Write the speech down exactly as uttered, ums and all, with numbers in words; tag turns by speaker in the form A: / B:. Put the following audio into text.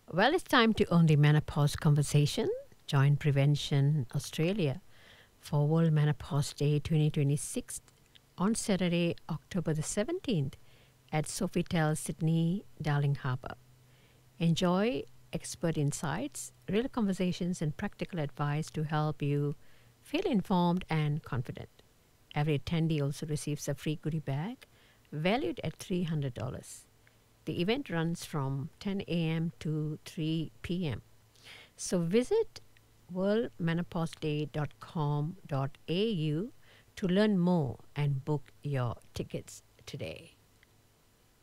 A: Well, it's time to own the menopause conversation. Join Prevention Australia for World Menopause Day twenty twenty-six on Saturday, October the seventeenth at Sofitel Sydney, Darling Harbour. Enjoy expert insights, real conversations, and practical advice to help you feel informed and confident. Every attendee also receives a free goodie bag valued at three hundred dollars. The event runs from ten a m to three p m. So visit world menopause day dot com dot a u to learn more and book your tickets today.